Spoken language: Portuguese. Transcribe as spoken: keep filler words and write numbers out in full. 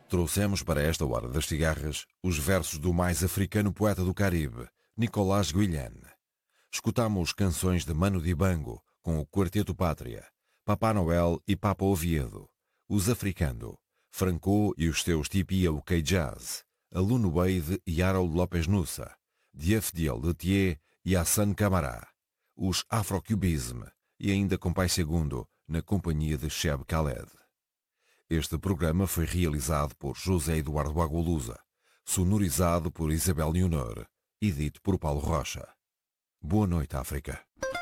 Trouxemos para esta hora das cigarras os versos do mais africano poeta do Caribe, Nicolás Guilhem. Escutamos canções de Mano Dibango com o Quarteto Pátria, Papá Noel e Papa Oviedo, Os Africando, Franco e os seus Tipi OK Jazz, Aluno Wade e Harold Lopes Nussa, Diafdiel Luthier e Hassan Camará, os Afrocubism e ainda com Pai Segundo na companhia de Cheb Khaled. Este programa foi realizado por José Eduardo Agualusa, sonorizado por Isabel Leonor e dito por Paulo Rocha. Boa noite, África.